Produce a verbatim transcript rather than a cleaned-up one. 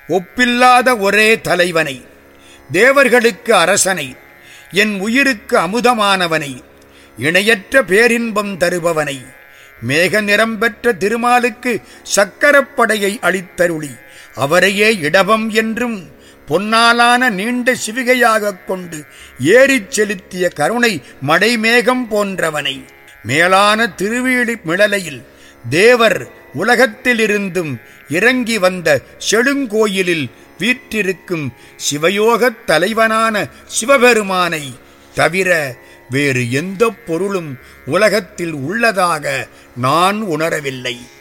ஒப்பில்லாத ஒரே தலைவனை, தேவர்களுக்கு அரசனை, என் உயிருக்கு அமுதமானவனை, இணையற்ற பேரின்பம் தருபவனை, மேக நிறம் பெற்ற திருமாலுக்கு சக்கரப்படையை அளித்தருளி அவரையே இடபம் என்றும் பொன்னாலான நீண்ட சிவிகையாகக் கொண்டு ஏறிச் செலுத்திய கருணை மடைமேகம் போன்றவனை, மேலான திருவீழி மிளலையில் தேவர் உலகத்திலிருந்தும் இறங்கி வந்த செழுங்கோயிலில் வீற்றிருக்கும் சிவயோகத் தலைவனான சிவபெருமானை தவிர வேறு எந்த பொருளும் உலகத்தில் உள்ளதாக நான் உணரவில்லை.